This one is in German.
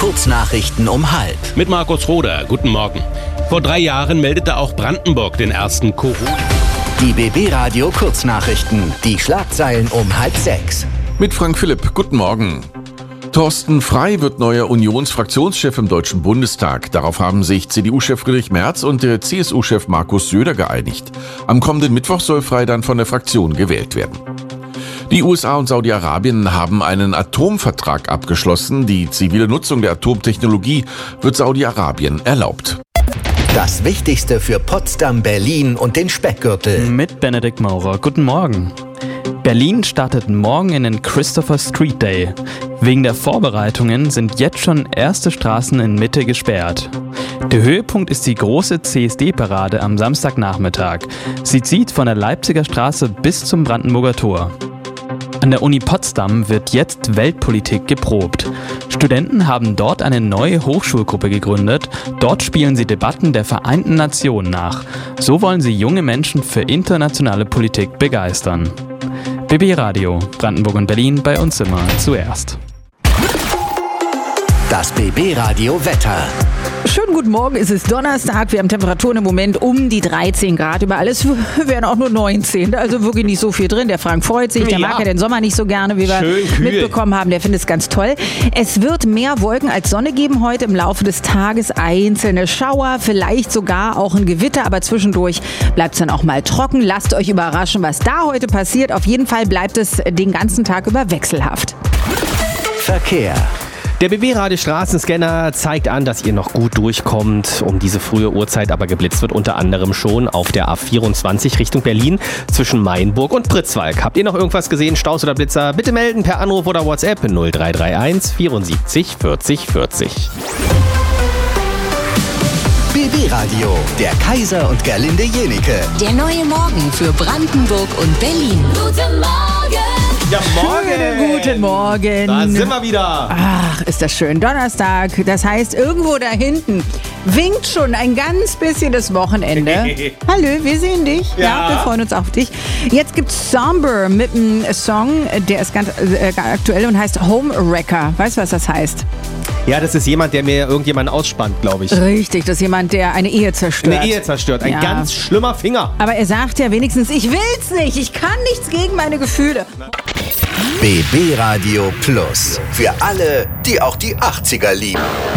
Kurznachrichten um 12:30. Mit Markus Roder, guten Morgen. Vor 3 Jahren meldete auch Brandenburg den ersten Corona. Die BB Radio Kurznachrichten, die Schlagzeilen um 5:30. Mit Frank Philipp, guten Morgen. Thorsten Frey wird neuer Unionsfraktionschef im Deutschen Bundestag. Darauf haben sich CDU-Chef Friedrich Merz und der CSU-Chef Markus Söder geeinigt. Am kommenden Mittwoch soll Frey dann von der Fraktion gewählt werden. Die USA und Saudi-Arabien haben einen Atomvertrag abgeschlossen. Die zivile Nutzung der Atomtechnologie wird Saudi-Arabien erlaubt. Das Wichtigste für Potsdam, Berlin und den Speckgürtel. Mit Benedikt Maurer. Guten Morgen. Berlin startet morgen in den Christopher Street Day. Wegen der Vorbereitungen sind jetzt schon erste Straßen in Mitte gesperrt. Der Höhepunkt ist die große CSD-Parade am Samstagnachmittag. Sie zieht von der Leipziger Straße bis zum Brandenburger Tor. An der Uni Potsdam wird jetzt Weltpolitik geprobt. Studenten haben dort eine neue Hochschulgruppe gegründet. Dort spielen sie Debatten der Vereinten Nationen nach. So wollen sie junge Menschen für internationale Politik begeistern. BB Radio, Brandenburg und Berlin, bei uns immer zuerst. Das BB Radio Wetter. Schönen guten Morgen, es ist Donnerstag. Wir haben Temperaturen im Moment um die 13 Grad. Über alles wären auch nur 19. Also wirklich nicht so viel drin. Der Frank freut sich. Der mag ja den Sommer nicht so gerne, wie wir mitbekommen haben. Der findet es ganz toll. Es wird mehr Wolken als Sonne geben heute im Laufe des Tages. Einzelne Schauer, vielleicht sogar auch ein Gewitter. Aber zwischendurch bleibt es dann auch mal trocken. Lasst euch überraschen, was da heute passiert. Auf jeden Fall bleibt es den ganzen Tag über wechselhaft. Verkehr. Der BB-Radio-Straßenscanner zeigt an, dass ihr noch gut durchkommt. Um diese frühe Uhrzeit aber geblitzt wird unter anderem schon auf der A24 Richtung Berlin zwischen Mainburg und Pritzwalk. Habt ihr noch irgendwas gesehen, Staus oder Blitzer? Bitte melden per Anruf oder WhatsApp 0331 74 40 40. BB Radio, der Kaiser und Gerlinde Jenike. Der neue Morgen für Brandenburg und Berlin. Guten Morgen! Ja, morgen! Guten Morgen. Da sind wir wieder. Ach, ist das schön. Donnerstag, das heißt, irgendwo da hinten winkt schon ein ganz bisschen das Wochenende. Hallo, wir sehen dich. Ja, wir freuen uns auf dich. Jetzt gibt's Somber mit einem Song, der ist ganz aktuell und heißt Homewrecker. Weißt du, was das heißt? Ja, das ist jemand, der mir irgendjemanden ausspannt, glaube ich. Richtig, das ist jemand, der eine Ehe zerstört. Eine Ehe zerstört, ein ganz schlimmer Finger. Aber er sagt ja wenigstens, ich will's nicht, ich kann nichts gegen meine Gefühle. BB Radio Plus. Für alle, die auch die 80er lieben.